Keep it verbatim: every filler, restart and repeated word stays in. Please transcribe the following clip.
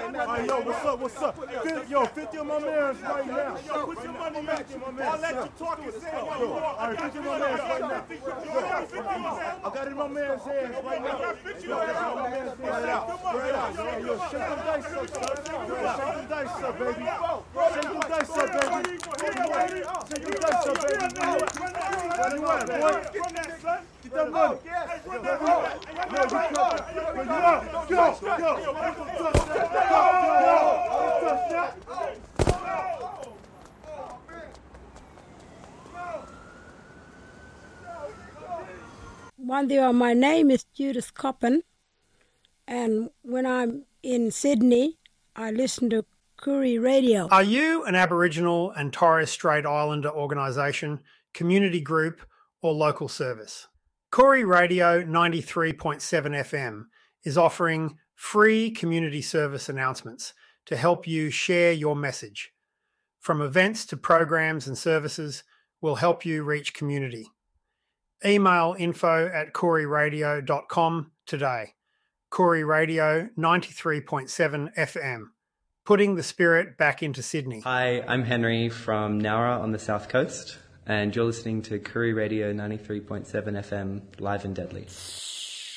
I know, what's up, what's up? Yo, fifty of my mans right now. Yo, put your money back in my man. I'll let you talk and say, yo, yo, all right, fifty of my mans right now. I got it in my man's hands right now. Yo, I got it in my man's hands right out. Right out. Yo, shake them dice up, son. Shake them dice up, baby. Shake them dice up, baby. Shake them dice up, baby. Where you at, boy? Get that money. Go, go, go. Wandio, my name is Judith Coppin, and when I'm in Sydney, I listen to Koori Radio. Are you an Aboriginal and Torres Strait Islander organisation, community group or local service? Koori Radio ninety-three point seven F M is offering free community service announcements to help you share your message. From events to programs and services, we'll help you reach community. Email info at koori radio dot com today. Koori Radio ninety-three point seven F M, putting the spirit back into Sydney. Hi, I'm Henry from Nowra on the South Coast, and you're listening to Koori Radio ninety-three point seven F M, live and deadly.